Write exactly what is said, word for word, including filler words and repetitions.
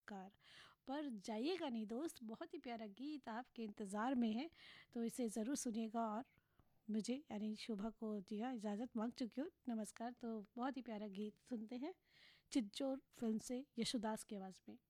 नमस्कार। पर जाइएगा नहीं दोस्त, बहुत ही प्यारा गीत आपके इंतज़ार में है, तो इसे ज़रूर सुनिएगा। और मुझे यानी शोभा को जी हाँ इजाज़त मांग चुकी हूँ, नमस्कार। तो बहुत ही प्यारा गीत सुनते हैं चिज्जोर फिल्म से यशोदास की आवाज़ में।